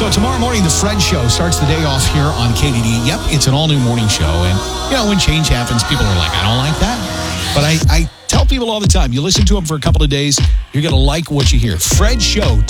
So tomorrow morning, the Fred Show starts the day off here on KDD. Yep, it's an all-new morning show. And, when change happens, people are like, I don't like that. But I tell people all the time, you listen to them for a couple of days, you're going to like what you hear. Fred Show